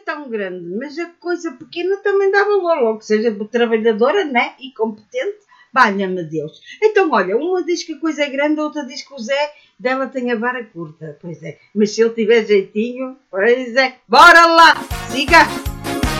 tão grande, mas a coisa pequena também dá valor, logo que seja trabalhadora, né? E competente, valha-me Deus. Então, olha, uma diz que a coisa é grande, a outra diz que o Zé dela tem a vara curta, pois é. Mas se ele tiver jeitinho, pois é. Bora lá, siga!